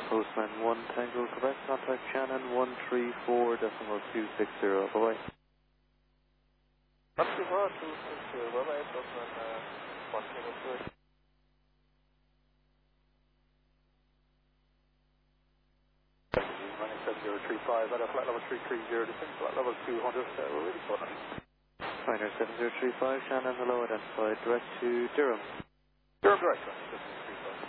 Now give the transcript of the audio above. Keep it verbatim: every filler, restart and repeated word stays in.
Postman one Tango Quebec, contact Shannon one three four decimal two six zero, bye-bye. one three four two six zero, bye-bye, Postman uh, one Tango Quebec. seven zero three five at a flight level three three zero, descent flight level two hundred, uh, we're ready for that. Pioneer seven zero three five, Shannon, hello, identified, direct to Durham. Durham direct, right.